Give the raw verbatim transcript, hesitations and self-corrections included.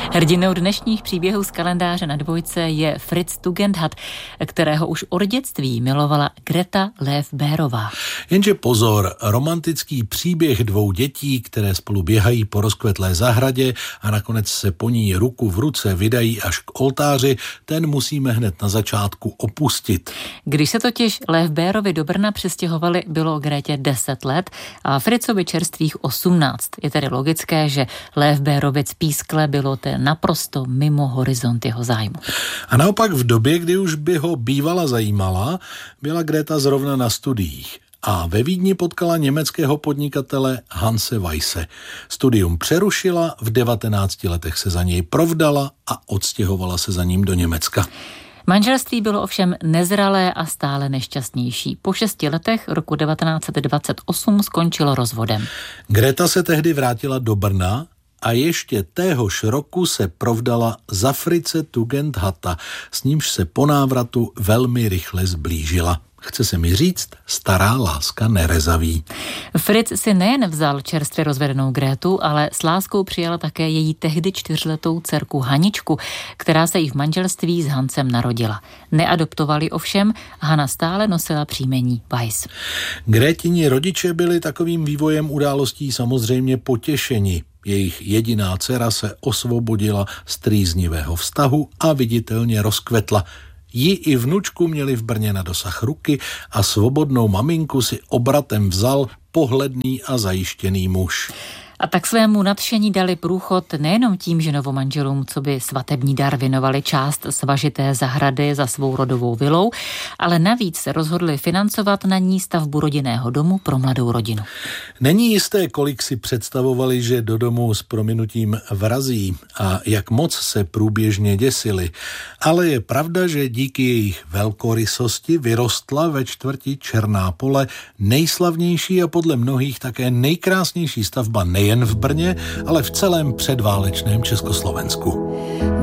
Hrdinou dnešních příběhů z kalendáře na dvojce je Fritz Tugendhat, kterého už od dětství milovala Greta Löfberová. Jenže pozor, romantický příběh dvou dětí, které spolu běhají po rozkvetlé zahradě a nakonec se po ní ruku v ruce vydají až k oltáři, ten musíme hned na začátku opustit. Když se totiž Löfberovi do Brna přestěhovali, bylo Grétě deset let a Fritzovi čerstvých osmnáct. Je tedy logické, že Löfberovic pískle bylo to naprosto mimo horizont jeho zájmu. A naopak v době, kdy už by ho bývala zajímala, byla Greta zrovna na studiích. A ve Vídni potkala německého podnikatele Hanse Weisse. Studium přerušila, v devatenácti letech se za něj provdala a odstěhovala se za ním do Německa. Manželství bylo ovšem nezralé a stále nešťastnější. Po šesti letech roku devatenáct set dvacet osm skončilo rozvodem. Greta se tehdy vrátila do Brna a ještě téhož roku se provdala za Fritze Tugendhata, s nímž se po návratu velmi rychle zblížila. Chce se mi říct, stará láska nerezaví. Fritz si nejen vzal čerstvě rozvedenou Grétu, ale s láskou přijala také její tehdy čtyřletou dcerku Haničku, která se jí v manželství s Hansem narodila. Neadoptovali ovšem, Hana stále nosila příjmení Weiss. Grétini rodiče byli takovým vývojem událostí samozřejmě potěšeni. Jejich jediná dcera se osvobodila z trýznivého vztahu a viditelně rozkvetla. Ji i vnučku měli v Brně na dosah ruky a svobodnou maminku si obratem vzal pohledný a zajištěný muž. A tak svému nadšení dali průchod nejenom tím, že novomanželům co by svatební dar věnovali část svažité zahrady za svou rodovou vilou, ale navíc se rozhodli financovat na ní stavbu rodinného domu pro mladou rodinu. Není jisté, kolik si představovali, že do domu s prominutím vrazí a jak moc se průběžně děsili, ale je pravda, že díky jejich velkorysosti vyrostla ve čtvrti Černá Pole nejslavnější a podle mnohých také nejkrásnější stavba nejen jen v Brně, ale v celém předválečném Československu.